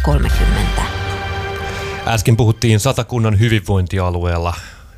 Äsken puhuttiin Satakunnan hyvinvointialueella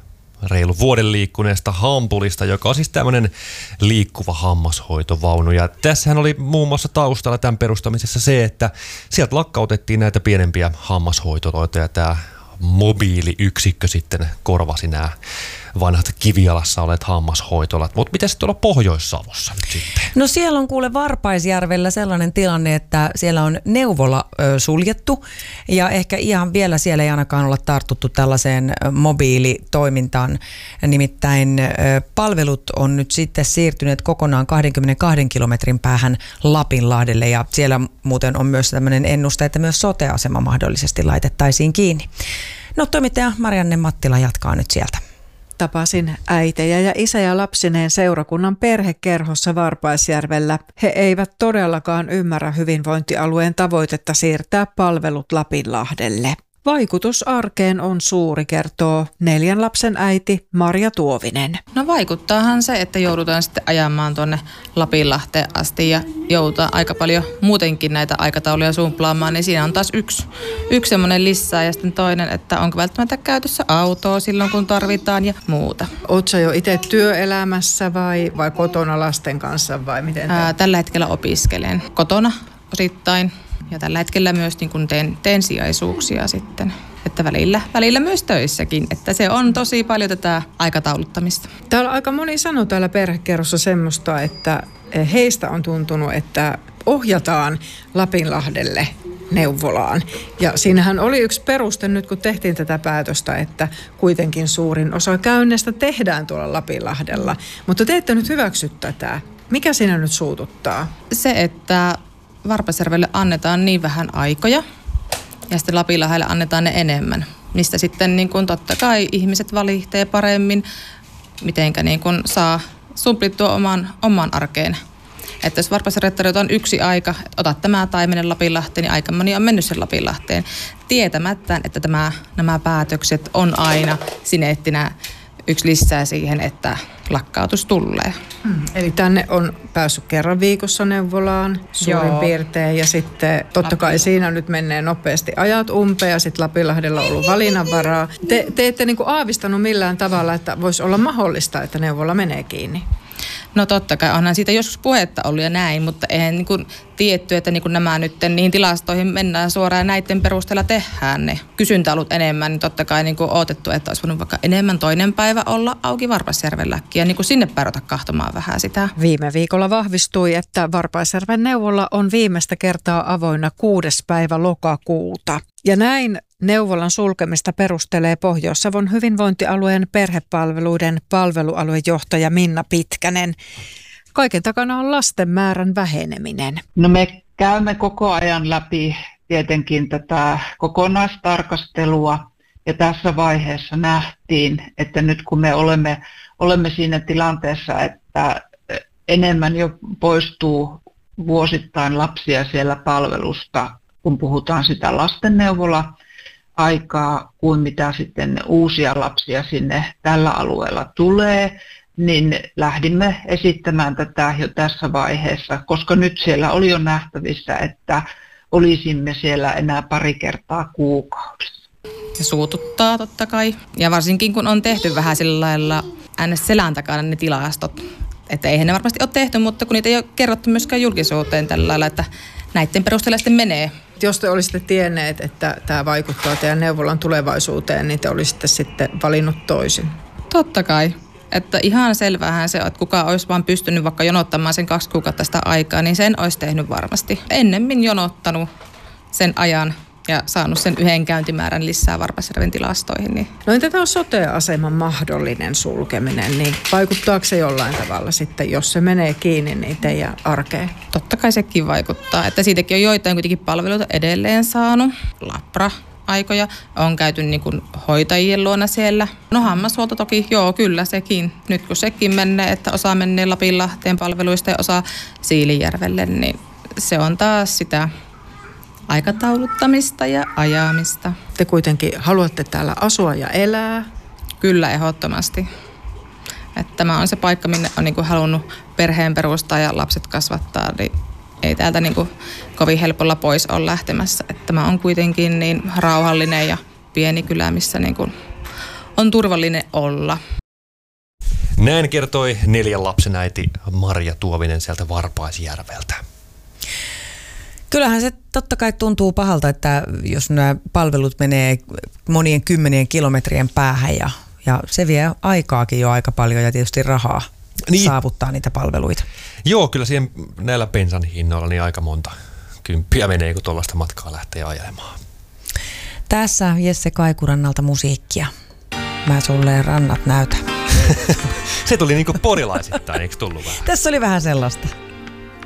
reilu vuoden liikkuneesta Hampulista, joka on siis tämmöinen liikkuva hammashoitovaunu. Ja tässähän oli muun muassa taustalla tämän perustamisessa se, että sieltä lakkautettiin näitä pienempiä hammashoitoloita ja tämä mobiiliyksikkö sitten korvasi nämä vanhat Kivialassa olet hammashoitolat. Mutta mitäs tuolla Pohjois-Savossa nyt sitten? No siellä on kuule Varpaisjärvellä sellainen tilanne, että siellä on neuvola suljettu ja ehkä ihan vielä siellä ei ainakaan olla tartuttu tällaiseen mobiilitoimintaan. Nimittäin palvelut on nyt sitten siirtyneet kokonaan 22 kilometrin päähän Lapinlahdelle ja siellä muuten on myös tämmöinen ennuste, että myös sote-asema mahdollisesti laitettaisiin kiinni. No toimittaja Marianne Mattila jatkaa nyt sieltä. Tapasin äitejä ja isä ja lapsineen seurakunnan perhekerhossa Varpaisjärvellä. He eivät todellakaan ymmärrä hyvinvointialueen tavoitetta siirtää palvelut Lapinlahdelle. Vaikutus arkeen on suuri, kertoo 4 lapsen äiti Marja Tuovinen. No vaikuttaahan se, että joudutaan sitten ajamaan tuonne Lapinlahteen asti ja joudutaan aika paljon muutenkin näitä aikatauluja sumplaamaan, niin siinä on taas yksi semmoinen lisää ja sitten toinen, että onko välttämättä käytössä autoa silloin kun tarvitaan ja muuta. Ootko sä jo itse työelämässä vai kotona lasten kanssa vai miten? Tällä hetkellä opiskelen kotona osittain. Ja tällä hetkellä myös niin kun teen sijaisuuksia sitten, että välillä myös töissäkin, että se on tosi paljon tätä aikatauluttamista. Täällä aika moni sanoo täällä perhekerrossa semmoista, että heistä on tuntunut, että ohjataan Lapinlahdelle neuvolaan. Ja siinähän oli yksi peruste nyt, kun tehtiin tätä päätöstä, että kuitenkin suurin osa käynneistä tehdään tuolla Lapinlahdella. Mutta te ette nyt hyväksy tätä. Mikä siinä nyt suututtaa? Se, että Varpaisjärvelle annetaan niin vähän aikoja ja sitten Lapinlahdelle annetaan ne enemmän. Mistä sitten niin kun totta kai ihmiset valittaa paremmin, mitenkä niin kun saa sumplittua oman arkeen. Että jos Varpaisjärvelle tarjotaan yksi aika, että ota tämä tai mene Lapinlahteen, niin aika moni on mennyt sen Lapinlahteen tietämättä, että nämä päätökset on aina sineettinä yksi lisää siihen, että lakkautus tulee. Eli tänne on päässyt kerran viikossa neuvolaan suurin piirtein ja sitten totta kai siinä nyt menee nopeasti ajat umpeen ja sitten Lapinlahdella on ollut valinnanvaraa. Te ette niin kuin aavistanut millään tavalla, että voisi olla mahdollista, että neuvola menee kiinni? No totta kai, onhan siitä joskus puhetta ollut ja näin, mutta eihän niin kuin tietty, että niin kuin nämä nyt niihin tilastoihin mennään suoraan ja näiden perusteella tehdään ne. Kysyntä on ollut enemmän, niin totta kai niin kuin odotettu, että olisi voinut vaikka enemmän toinen päivä olla auki Varpaisjärvelläkin ja niin kuin sinne päin kahtomaan vähän sitä. Viime viikolla vahvistui, että Varpaisjärven neuvola on viimeistä kertaa avoinna 6. päivä lokakuuta. Ja näin neuvolan sulkemista perustelee Pohjois-Savon hyvinvointialueen perhepalveluiden palvelualuejohtaja Minna Pitkänen. Kaiken takana on lasten määrän väheneminen. No me käymme koko ajan läpi tietenkin tätä kokonaistarkastelua ja tässä vaiheessa nähtiin, että nyt kun me olemme siinä tilanteessa, että enemmän jo poistuu vuosittain lapsia siellä palvelusta, kun puhutaan sitä lastenneuvola-aikaa, kuin mitä sitten uusia lapsia sinne tällä alueella tulee, niin lähdimme esittämään tätä jo tässä vaiheessa, koska nyt siellä oli jo nähtävissä, että olisimme siellä enää pari kertaa kuukaudessa. Se suututtaa totta kai, ja varsinkin kun on tehty vähän sillä lailla selän takana ne tilastot, että eihän ne varmasti ole tehty, mutta kun niitä ei ole kerrottu myöskään julkisuuteen tällä lailla, että näiden perusteella sitten menee. Jos te olisitte tienneet, että tämä vaikuttaa teidän neuvolan tulevaisuuteen, niin te olisitte sitten valinnut toisin. Totta kai. Että ihan selvähän se, että kuka olisi vaan pystynyt vaikka jonottamaan sen 2 kuukautta sitä aikaa, niin sen olisi tehnyt varmasti. Ennemmin jonottanut sen ajan ja saanut sen 1 käyntimäärän lisää Varpaisjärven tilastoihin. Niin. No entä tämä sote-aseman mahdollinen sulkeminen, niin vaikuttaako se jollain tavalla sitten, jos se menee kiinni, niin teidän arkeen? Totta kai sekin vaikuttaa, että siitäkin on joitain kuitenkin palveluita edelleen saanut. Labra-aikoja on käyty niin kuin hoitajien luona siellä. No hammashuolto toki, joo kyllä sekin. Nyt kun sekin menee, että osa menee Lapinlahteen palveluista ja osa Siilinjärvelle, niin se on taas sitä aikatauluttamista ja ajamista. Te kuitenkin haluatte täällä asua ja elää? Kyllä, ehdottomasti. Että tämä on se paikka, minne on niin kuin halunnut perheen perustaa ja lapset kasvattaa. Niin ei täältä niin kuin kovin helpolla pois ole lähtemässä. Että tämä on kuitenkin niin rauhallinen ja pieni kylä, missä niin kuin on turvallinen olla. Näin kertoi 4 lapsen äiti Marja Tuovinen sieltä Varpaisjärveltä. Kyllähän se totta kai tuntuu pahalta, että jos nämä palvelut menee monien 10 kilometrien päähän ja se vie aikaakin jo aika paljon ja tietysti rahaa saavuttaa niitä palveluita. Joo, kyllä siihen näillä bensan hinnoilla niin aika monta kymppiä menee, kun tuollaista matkaa lähtee ajelemaan. Tässä Jesse Kaikurannalta musiikkia. Mä sulle rannat näytän. Se tuli niinku porilaisittain, eikö tullut vähän? Tässä oli vähän sellaista.